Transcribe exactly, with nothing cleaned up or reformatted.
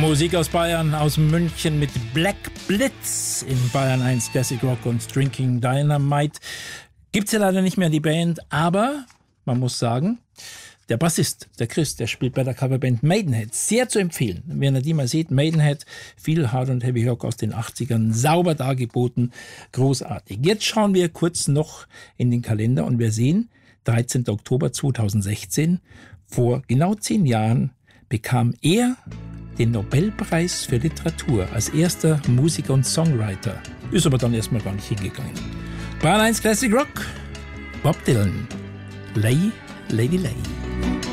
Musik aus Bayern, aus München mit Black Blitz in Bayern eins Classic Rock und Drinking Dynamite. Gibt's ja leider nicht mehr die Band, aber man muss sagen, der Bassist, der Chris, der spielt bei der Coverband Maidenhead. Sehr zu empfehlen. Wenn ihr die mal seht, Maidenhead, viel Hard- und Heavy Rock aus den achtzigern, sauber dargeboten, großartig. Jetzt schauen wir kurz noch in den Kalender und wir sehen, dreizehnten Oktober zweitausendsechzehn, vor genau zehn Jahren, bekam er den Nobelpreis für Literatur als erster Musiker und Songwriter. Ist aber dann erstmal gar nicht hingegangen. Bayern eins Classic Rock, Bob Dylan, Lay, Lady Lay.